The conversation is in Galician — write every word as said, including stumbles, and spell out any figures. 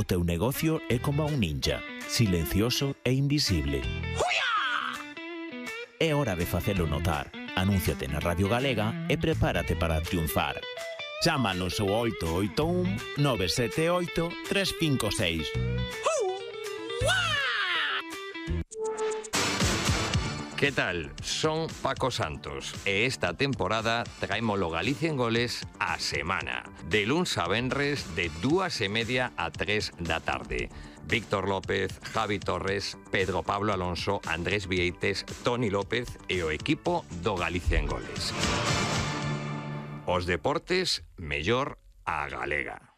O teu negocio é como un ninja, silencioso e invisible. É hora de facelo notar. Anúnciate na Radio Galega e prepárate para triunfar. Chámanos ao oito oito un, nove sete oito, tres cinco seis. ¿Qué tal? Son Paco Santos e esta temporada traémolo Galicia en Goles a semana. De luns a venres, de dúas e media a tres da tarde. Víctor López, Javi Torres, Pedro Pablo Alonso, Andrés Vieites, Toni López e o equipo do Galicia en Goles. Os deportes mellor a galega.